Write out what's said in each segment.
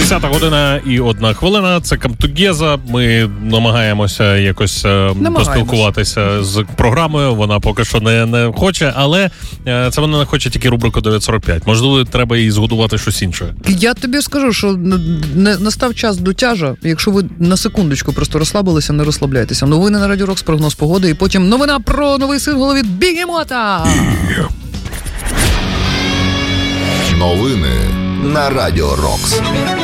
10:01. Це Камтугеза. Ми намагаємося якось поспілкуватися з програмою. Вона поки що не хоче, але це вона не хоче тільки рубрику 9:45. Можливо, треба їй згодувати щось інше. Я тобі скажу, що настав час до тяжа. Якщо ви на секундочку просто розслабилися, не розслабляйтеся. Новини на Радіо Рокс, прогноз погоди, і потім новина про новий сингл від Бігемота. Новини на Радіо Рокс.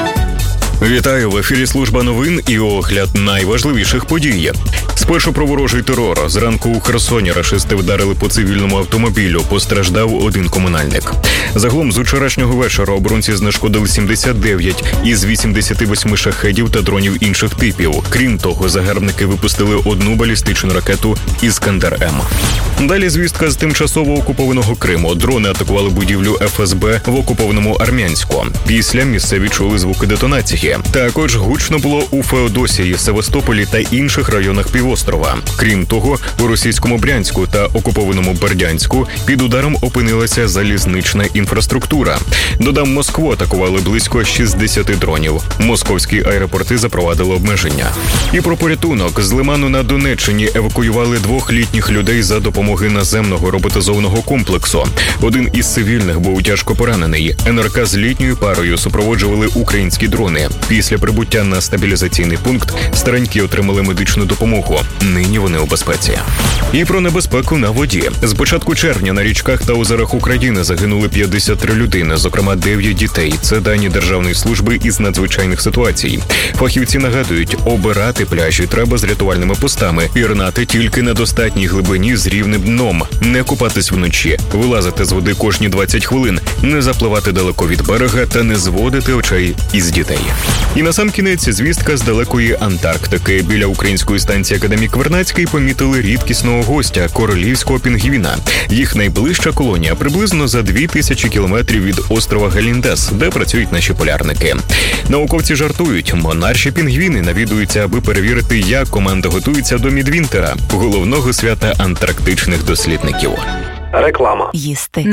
Вітаю, в ефірі служба новин і огляд найважливіших подій. Спершу про ворожий терор. Зранку у Херсоні рашисти вдарили по цивільному автомобілю. Постраждав один комунальник. Загалом з вчорашнього вечора оборонці знешкодили 79 із 88 шахедів та дронів інших типів. Крім того, загарбники випустили одну балістичну ракету «Іскандер-М». Далі звістка з тимчасово окупованого Криму. Дрони атакували будівлю ФСБ в окупованому Армянську. Після місцеві чули звуки детонації. Також гучно було у Феодосії, Севастополі та інших районах півострова. Крім того, у російському Брянську та окупованому Бердянську під ударом опинилася залізнична інфраструктура. Додам, Москву атакували близько 60 дронів. Московські аеропорти запровадили обмеження. І про порятунок. З Лиману на Донеччині евакуювали 2 літніх людей за допомоги наземного роботизованого комплексу. Один із цивільних був тяжко поранений. НРК з літньою парою супроводжували українські дрони. Після прибуття на стабілізаційний пункт старенькі отримали медичну допомогу. Нині вони у безпеці. І про небезпеку на воді. З початку червня на річках та озерах України загинули 53 людини, зокрема 9 дітей. Це дані Державної служби із надзвичайних ситуацій. Фахівці нагадують, обирати пляжі треба з рятувальними постами, пірнати тільки на достатній глибині з рівним дном, не купатись вночі, вилазити з води кожні 20 хвилин, не запливати далеко від берега та не зводити очей із дітей. І насамкінець звістка з далекої Антарктики. Біля української станції «Академік Вернадський» помітили рідкісного гостя – королівського пінгвіна. Їх найближча колонія приблизно за 2000 кілометрів від острова Галіндес, де працюють наші полярники. Науковці жартують, монарші пінгвіни навідуються, аби перевірити, як команда готується до Мідвінтера – головного свята антарктичних дослідників. Реклама. Їсти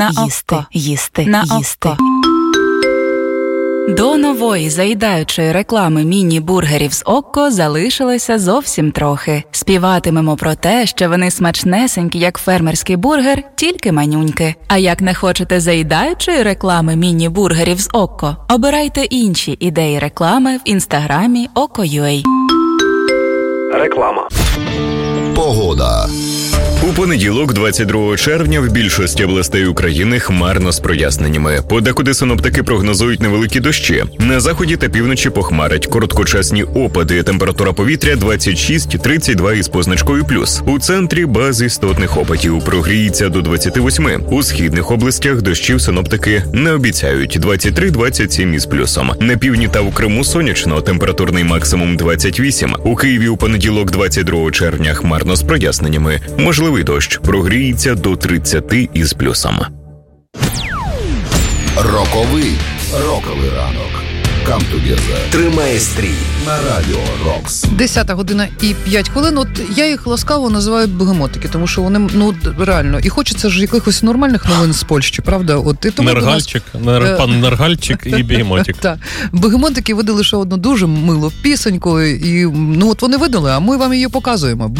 на око. До нової заїдаючої реклами міні-бургерів з Окко залишилося зовсім трохи. Співатимемо про те, що вони смачнесенькі, як фермерський бургер, тільки манюньки. А як не хочете заїдаючої реклами міні-бургерів з Окко, обирайте інші ідеї реклами в інстаграмі Okko.ua. Реклама. Погода. У понеділок, 22 червня, в більшості областей України хмарно з проясненнями. Подекуди синоптики прогнозують невеликі дощі. На заході та півночі похмарить. Короткочасні опади. Температура повітря 26-32 із позначкою плюс. У центрі без істотних опадів. Прогріється до 28. У східних областях дощів синоптики не обіцяють. 23-27 із плюсом. На півдні та у Криму сонячно. Температурний максимум 28. У Києві у понеділок, 22 червня, хмарно з проясненнями. Можливий дощ. Прогріється до 30 із плюсом. Роковий ранок. Камтугеза. Тримає стрій на Радіо Рокс. 10:05. От я їх ласкаво називаю бегемотики, тому що вони, реально, і хочеться ж якихось нормальних новин з Польщі, правда? От, і тому Нергальчик, пан Нергальчик і бегемотик. Так. Бегемотики видали ще одну дуже милу пісеньку, і от вони видали, а ми вам її показуємо.